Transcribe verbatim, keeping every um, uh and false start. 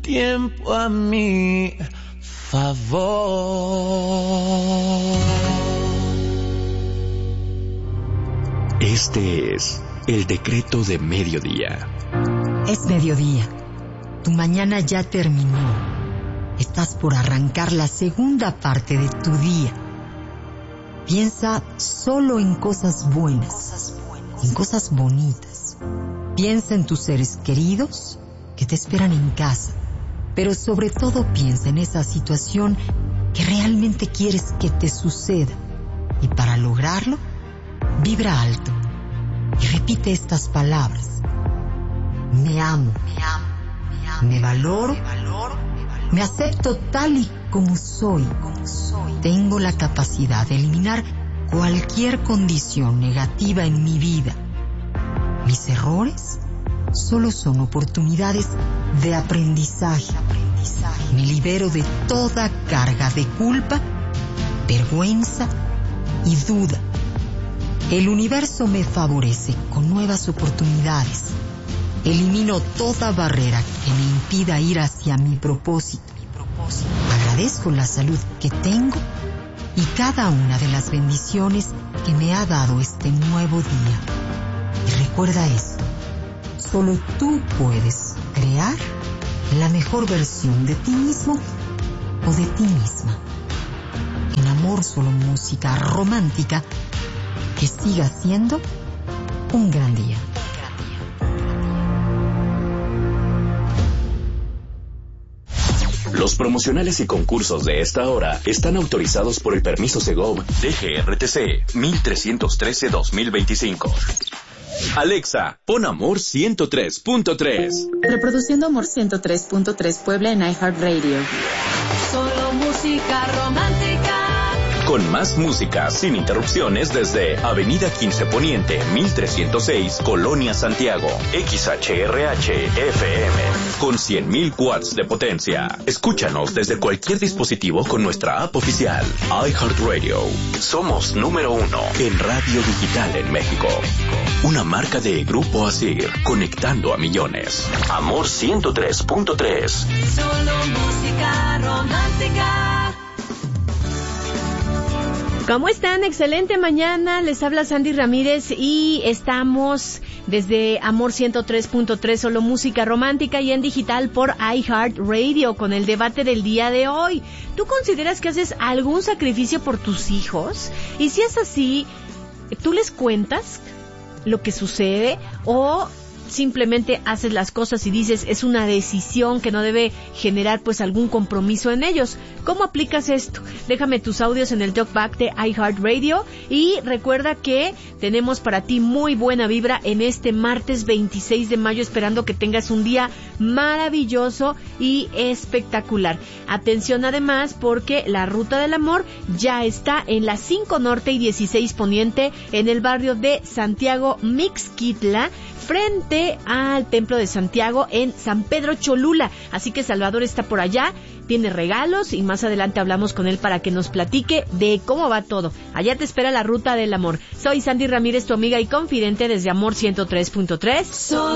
tiempo a mi favor. Este es el decreto de mediodía. Es mediodía. Tu mañana ya terminó. Estás por arrancar la segunda parte de tu día. Piensa solo en cosas buenas, en cosas bonitas. Piensa en tus seres queridos que te esperan en casa. Pero sobre todo piensa en esa situación que realmente quieres que te suceda. Y para lograrlo, vibra alto y repite estas palabras. Me amo, me amo, me amo, me valoro, me valoro, me acepto tal y como soy, como soy. Tengo la capacidad de eliminar cualquier condición negativa en mi vida. Mis errores solo son oportunidades de aprendizaje. Me libero de toda carga de culpa, vergüenza y duda. El universo me favorece con nuevas oportunidades. Elimino toda barrera que me impida ir hacia mi propósito. Agradezco la salud que tengo y cada una de las bendiciones que me ha dado este nuevo día. Y recuerda esto, solo tú puedes crear la mejor versión de ti mismo o de ti misma. En Amor, solo música romántica que siga siendo un gran día. Los promocionales y concursos de esta hora están autorizados por el permiso Segov D G R T C mil trescientos trece dos mil veinticinco. Alexa, pon Amor ciento tres punto tres. Reproduciendo Amor ciento tres punto tres Puebla en iHeartRadio. Solo música romántica. Con más música sin interrupciones desde Avenida quince Poniente, mil trescientos seis, Colonia Santiago. X H R H F M. Con cien mil watts de potencia. Escúchanos desde cualquier dispositivo con nuestra app oficial. iHeartRadio. Somos número uno en radio digital en México. Una marca de Grupo Asir, conectando a millones. Amor ciento tres punto tres. Solo música romántica. ¿Cómo están? Excelente mañana. Les habla Sandy Ramírez y estamos desde Amor ciento tres punto tres, solo música romántica y en digital por iHeartRadio con el debate del día de hoy. ¿Tú consideras que haces algún sacrificio por tus hijos? Y si es así, ¿tú les cuentas lo que sucede o simplemente haces las cosas y dices es una decisión que no debe generar pues algún compromiso en ellos? ¿Cómo aplicas esto? Déjame tus audios en el talkback de iHeartRadio y recuerda que tenemos para ti muy buena vibra en este martes veintiséis de mayo, esperando que tengas un día maravilloso y espectacular. Atención además porque la Ruta del Amor ya está en la cinco Norte y dieciséis Poniente en el barrio de Santiago Mixquitla, frente al Templo de Santiago en San Pedro Cholula. Así que Salvador está por allá, tiene regalos y más adelante hablamos con él para que nos platique de cómo va todo. Allá te espera la Ruta del Amor. Soy Sandy Ramírez, tu amiga y confidente desde Amor ciento tres punto tres.